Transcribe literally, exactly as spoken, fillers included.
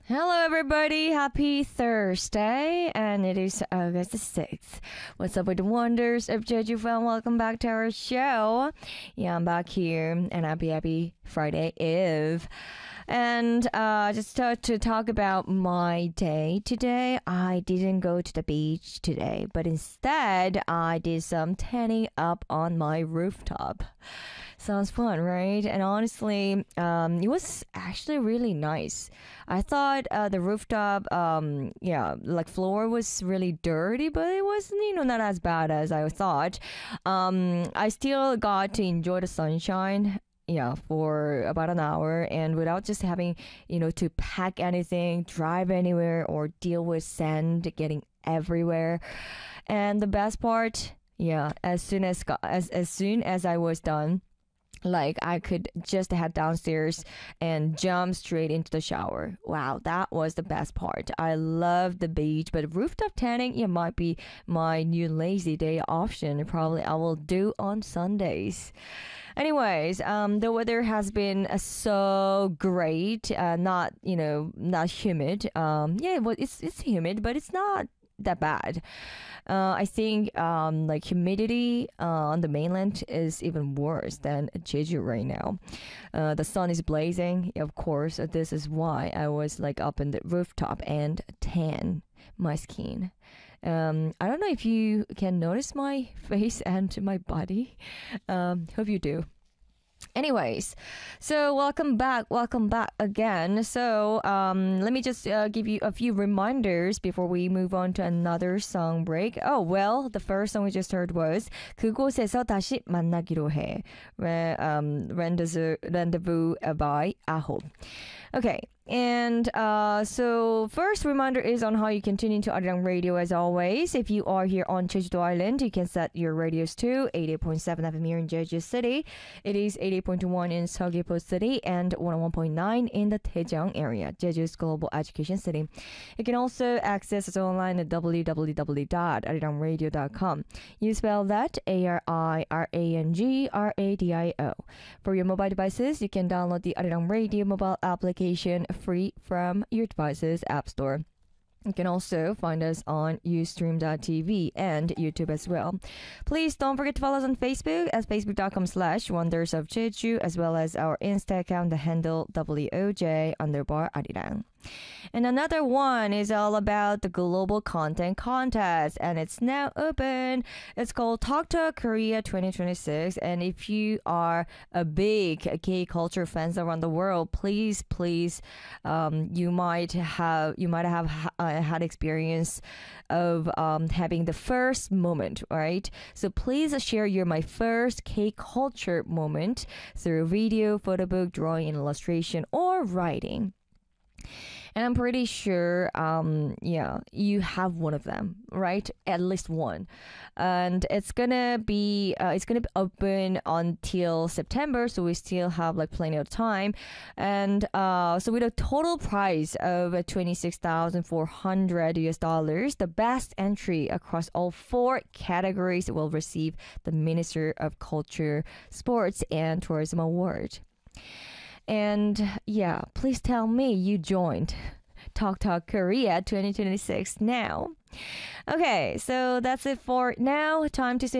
Hello, everybody. Happy Thursday, and it is August the sixth. What's up with the wonders of Jeju Fan? Welcome back to our show. Yeah, I'm back here, and happy, happy Friday Eve. And uh, just to, to talk about my day today, I didn't go to the beach today, but instead I did some tanning up on my rooftop. Sounds fun, right? And honestly, um, it was actually really nice. I thought uh, the rooftop, um, yeah, like floor was really dirty, but it was, you know, not as bad as I thought. Um, I still got to enjoy the sunshine. Yeah, for about an hour, and without just having, you know, to pack anything, drive anywhere, or deal with sand getting everywhere. And the best part, yeah, as soon as as as soon as I was done, like I could just head downstairs and jump straight into the shower. Wow, that was the best part. I love the beach, but rooftop tanning, it might be my new lazy day option. Probably I will do on Sundays. Anyways, um, the weather has been uh, so great. Uh, not you know not humid. Um, yeah, well, it's it's humid, but it's not that bad. Uh, I think um, like humidity uh, on the mainland is even worse than Jeju right now. Uh, the sun is blazing. Of course, this is why I was like up in the rooftop and tan my skin. Um, I don't know if you can notice my face and my body. Um, hope you do. Anyways, so welcome back, welcome back again. So um, let me just uh, give you a few reminders before we move on to another song break. Oh, well, the first song we just heard was 그곳에서 다시 만나기로 해. Re- um, Rendezvous, Rendezvous by Aho. Okay, and uh, so first reminder is on how you can tune into Arirang Radio as always. If you are here on Jeju Island, you can set your radios to eighty-eight point seven F M here in Jeju City. It is eighty-eight point one in Seogwipo City and one oh one point nine in the Daejeong area, Jeju's global education city. You can also access us online at w w w dot arirang radio dot com. You spell that A R I R A N G R A D I O. For your mobile devices, you can download the Arirang Radio mobile application free from your device's app store. You can also find us on ustream dot t v and YouTube as well. Please don't forget to follow us on Facebook at facebook.com slash wonders of Jeju, as well as our Insta account, the handle W O J underbar Arirang. And another one is all about the global content contest, and it's now open. It's called Talk Talk Korea twenty twenty-six, and if you are a big K-culture fans around the world, please, please, um, you might have you might have uh, had experience of um, having the first moment, right? So please share your my first K-culture moment through video, photo book, drawing, and illustration, or writing. And I'm pretty sure, um, yeah, you have one of them, right? At least one. And it's gonna be, uh, it's gonna be open until September, so we still have like plenty of time. And uh, so with a total prize of twenty-six thousand four hundred U S dollars, the best entry across all four categories will receive the Minister of Culture, Sports, and Tourism Award. And yeah, please tell me you joined Talk Talk Korea twenty twenty-six now. Okay, so that's it for now. Time to say